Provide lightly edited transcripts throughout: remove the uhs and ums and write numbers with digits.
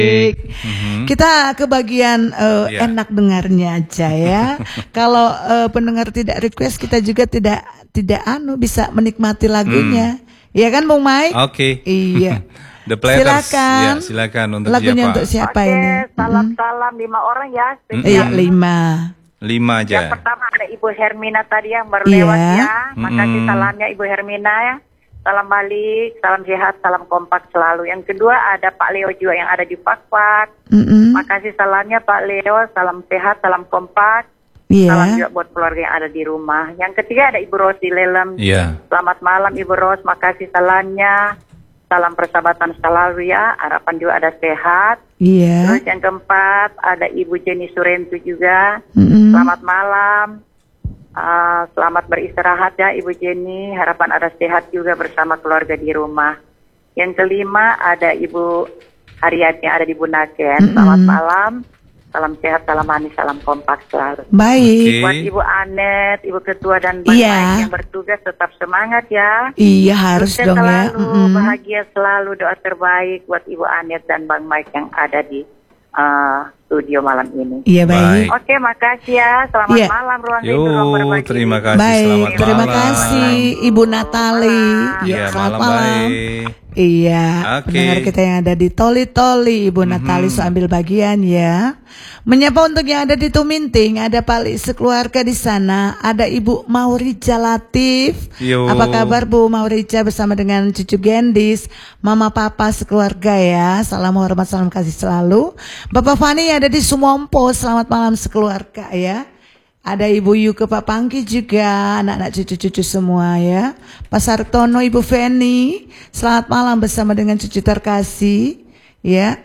Kita ke bagian enak dengarnya aja ya. Kalau pendengar tidak request, kita juga tidak bisa menikmati lagunya. Iya kan Bung Mai? Oke. Iya. The Platters. Silakan. Ya, silakan untuk lagunya siapa? Untuk siapa Oke, ini? salam-salam 5 orang ya. Iya, 5. 5 aja. Yang pertama ada Ibu Hermina tadi yang baru Iya. lewat ya. Makasih salamnya Ibu Hermina ya. Salam balik, salam sehat, salam kompak selalu. Yang kedua ada Pak Leo juga yang ada di Pak-Pak. Makasih salamnya Pak Leo, salam sehat, salam kompak. Iya. Salam juga buat keluarga yang ada di rumah. Yang ketiga ada Ibu Ros di Lelem. Iya. Selamat malam Ibu Ros, makasih salamnya. Salam persahabatan selalu ya, harapan juga ada sehat. Iya. Terus yang keempat ada Ibu Jenny Surentu juga. Selamat malam. Selamat beristirahat ya Ibu Jenny, harapan ada sehat juga bersama keluarga di rumah. Yang kelima ada Ibu Haryati yang ada di Bunaken. Selamat malam, salam sehat, salam manis, salam kompak selalu. Baik. Buat Ibu Anet, Ibu Ketua dan Bang Mike yang bertugas tetap semangat ya. Iya harus Sukses dong ya. selalu, bahagia selalu, doa terbaik buat Ibu Anet dan Bang Mike yang ada di studio malam ini. Iya baik. Oke, makasih ya. Selamat malam ruang itu ruang berbagi. Terima kasih. Baik, Selamat terima malam. kasih Ibu Natali. Iya, selamat malam malam. baik. Iya, Oke. pendengar kita yang ada di Toli-Toli, Ibu Natali ambil bagian ya. Menyapa untuk yang ada di Tuminting, ada Pali sekeluarga di sana, ada Ibu Maurica Latif. Yo. Apa kabar Bu Maurica bersama dengan cucu Gendis, Mama Papa sekeluarga ya. Salam hormat, salam kasih selalu. Bapak Fani yang ada di Sumompo, selamat malam sekeluarga ya. Ada Ibu Yuke Pak Pangki juga, anak-anak cucu-cucu semua ya. Pak Sartono, Ibu Feni, selamat malam bersama dengan cucu terkasih ya.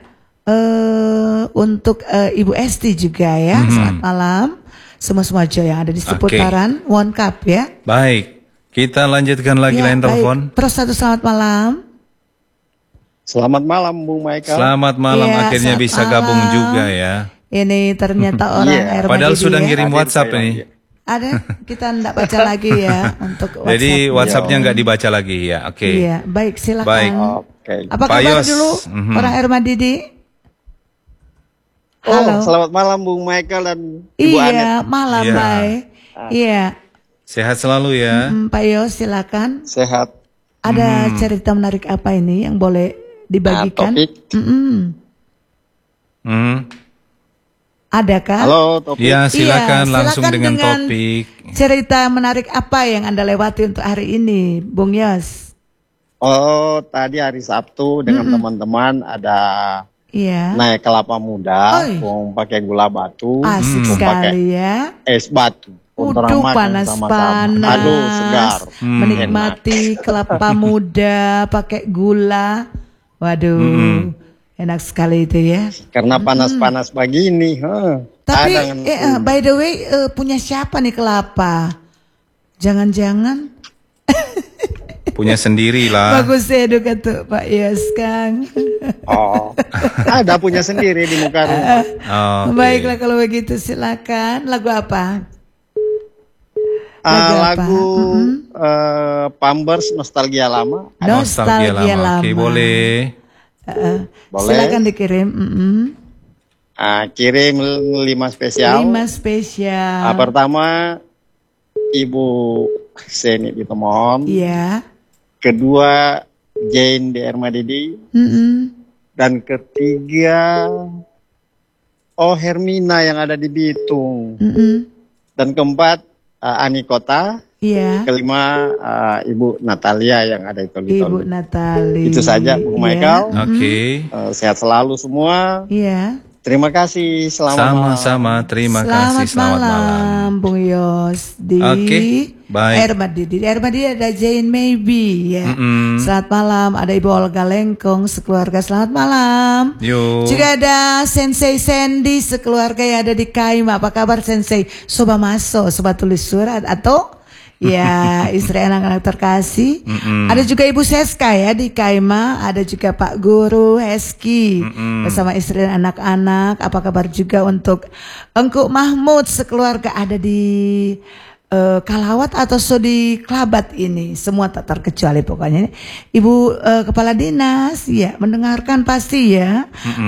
Untuk Ibu Esti juga ya, selamat malam. Semua yang ada di seputaran One Cup ya. Baik, kita lanjutkan lagi lain telepon. Terus selamat malam. Selamat malam Bung Michael. Selamat malam, Ya, akhirnya bisa gabung juga ya. Ini ternyata orang Hermadi Padahal sudah ya. ngirim WhatsApp nih. Ada, kita enggak baca lagi ya untuk WhatsApp. Jadi WhatsAppnya nggak dibaca lagi ya. Oke. Iya, baik silakan. Baik. Apa Pak kabar Yos. dulu orang Hermadidi? Halo. Selamat malam Bung Michael dan Ibu Anet. Iya, malam Iya. baik. Iya, Sehat selalu ya. Pak Yos silakan. Sehat. Ada cerita menarik apa ini yang boleh dibagikan? Topik. Adakah? Halo Topik. Ya, silakan Iya, langsung silakan dengan dengan topik. Cerita menarik apa yang Anda lewati untuk hari ini, Bung Yos? Oh, tadi hari Sabtu dengan teman-teman ada Iya. naik kelapa muda, Oi. mau pakai gula batu, Asik mau pakai sekali ya. es batu. Untuk Uduh, makan sama-sama. panas-panas. Aduh, segar. Menikmati kelapa muda pakai gula. Waduh, enak sekali itu ya. Karena panas-panas pagi ini. Tapi Ada by the way, punya siapa nih kelapa? Jangan-jangan Punya sendiri lah. bagus ya itu kata Pak Yos Kang. Oh, ada punya sendiri di muka rumah. Oke. Baiklah kalau begitu silakan. Lagu apa? Lagu Pampers Nostalgia Lama. Nostalgia lama. Oke, boleh. Boleh. Silakan dikirim. Kirim 5 spesial. 5 spesial. Pertama Ibu Seni di Tomon. Iya. Kedua Jane di Hermadidi. Dan ketiga Hermina yang ada di Bitung. Dan keempat Ani Kota. Iya. Kelima Ibu Natalia yang ada di Toli-Toli. Ibu Natali. Itu saja Bung Michael. Oke. Sehat selalu semua. Iya. Terima kasih. Selamat malam. Sama-sama, terima kasih. Selamat malam. Bung Yos di Oke, baik. Hermadidi. Di Hermadidi ada Jane Maybe ya. Selamat malam. Ada Ibu Olga Lengkong sekeluarga. Selamat malam. Yuk. Juga ada Sensei Sandy sekeluarga yang ada di Kaima. Apa kabar Sensei? Soba masuk, soba tulis surat atau ya istri anak-anak terkasih. Ada juga Ibu Seska ya di Kaima. Ada juga Pak Guru Heski bersama istri dan anak-anak. Apa kabar juga untuk Engku Mahmud sekeluarga ada di Kalawat atau di Klabat ini. Semua tak terkecuali pokoknya. Ibu Kepala Dinas ya mendengarkan pasti ya.